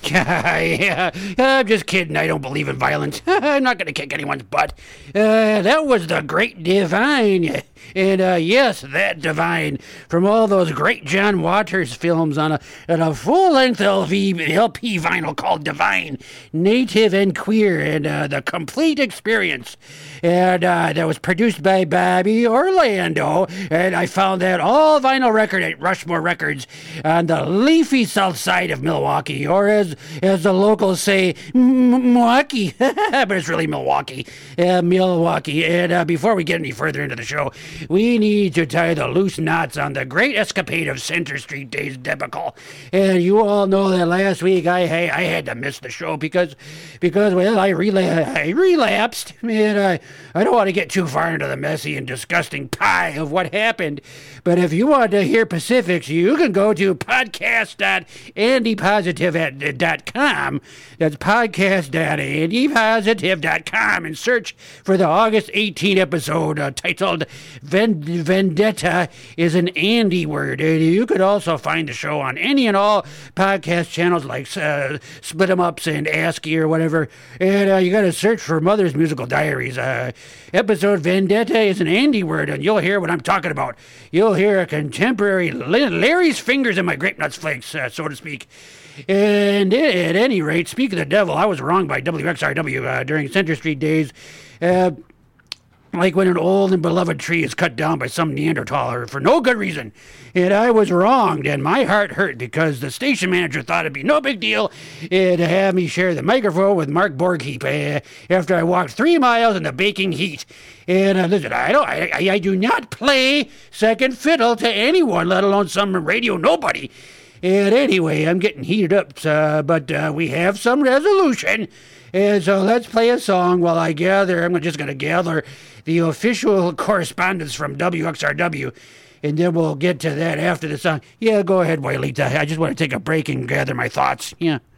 Yeah, I'm just kidding. I don't believe in violence. I'm not going to kick anyone's butt. That was the Great Divine. And yes, that Divine from all those great John Waters films on a full-length LP vinyl called Divine, Native and Queer, and the Complete Experience. And that was produced by Bobby Orlando. And I found that all vinyl record at Rushmore Records on the leafy south side of Milwaukee, or as the locals say, Milwaukee. But it's really Milwaukee. Milwaukee. And before we get any further into the show, we need to tie the loose knots on the great escapade of Center Street Days debacle. And you all know that last week I had to miss the show because well, I relapsed. And I don't want to get too far into the messy and disgusting pie of what happened. But if you want to hear Pacifics, you can go to podcast.andypositive.com. That's podcast.andypositive.com and search for the August 18 episode titled Vendetta is an Andy word. And you could also find the show on any and all podcast channels like Split 'em Ups and ASCII or whatever. And you got to search for Mother's Musical Diaries. Episode Vendetta is an Andy word, and you'll hear what I'm talking about. You'll hear a contemporary Larry's fingers in my grape nuts flakes, so to speak. And at any rate, speak of the devil, I was wrong by WXRW during Center Street Days. Like when an old and beloved tree is cut down by some Neanderthaler for no good reason. And I was wronged, and my heart hurt because the station manager thought it'd be no big deal to have me share the microphone with Mark Borgheap after I walked 3 miles in the baking heat. And listen, I do not play second fiddle to anyone, let alone some radio nobody. And anyway, I'm getting heated up, but we have some resolution. And so let's play a song while I'm just going to gather the official correspondence from WXRW, and then we'll get to that after the song. Yeah, go ahead, Wailita. I just want to take a break and gather my thoughts. Yeah.